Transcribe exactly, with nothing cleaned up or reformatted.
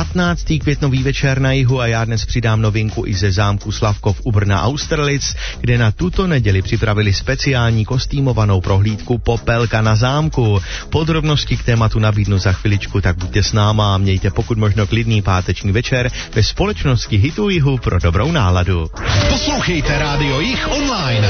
patnáctý květnový večer na jihu a já dnes přidám novinku i ze zámku Slavkov u Brna Austerlitz, kde na tuto neděli připravili speciální kostýmovanou prohlídku Popelka na zámku. Podrobnosti k tématu nabídnu za chviličku, tak buďte s náma a mějte pokud možno klidný páteční večer ve společnosti Hitu Jihu pro dobrou náladu. Poslouchejte Rádio Jich online.